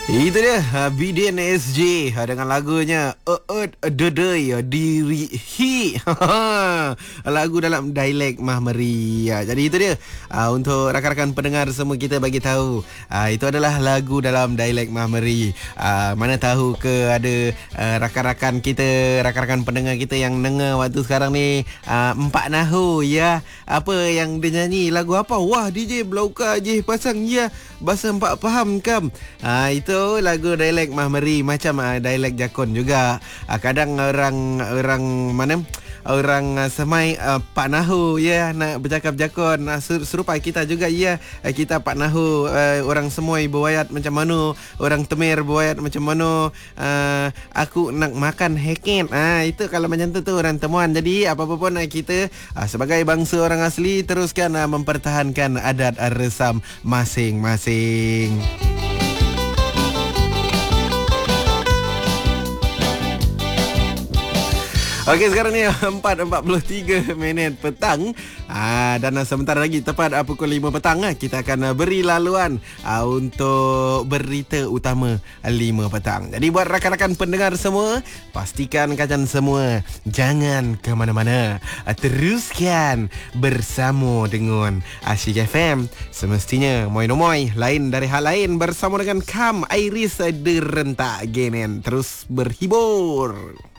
Itu dia Bidin SJ dengan lagunya Dedei Diri Hi. Lagu dalam dialek Mahmeri. Jadi itu dia untuk rakan-rakan pendengar semua, kita bagi tahu itu adalah lagu dalam dialek Mahmeri. Mana tahu ke ada rakan-rakan kita, rakan-rakan pendengar kita yang dengar waktu sekarang ni Empat Nahu ya. Apa yang dia nyanyi, lagu apa? Wah, DJ Blauka je pasang ya. Bahasa empat faham kam. Itu lagu dialek Mahmeri, macam dialek Jakun juga. Kadang orang mana, orang Semai Pak Nahu ya, nak bercakap Jakun serupa kita juga ya. Kita Pak Nahu, orang Semoi berwayat macam mana, orang Temir berwayat macam mana. Aku nak makan heken. Itu kalau macam tu orang Temuan. Jadi apa-apa pun kita sebagai bangsa orang asli teruskan mempertahankan adat resam masing-masing. Okey, sekarang ni 4.43 minit petang. Dan sebentar lagi tepat pukul 5 petang kita akan beri laluan untuk berita utama 5 petang. Jadi buat rakan-rakan pendengar semua, pastikan kalian semua jangan ke mana-mana. Teruskan bersama dengan Asyik FM. Semestinya moi lain dari hal lain bersama dengan Kam Iris de Rentak Genen. Terus berhibur.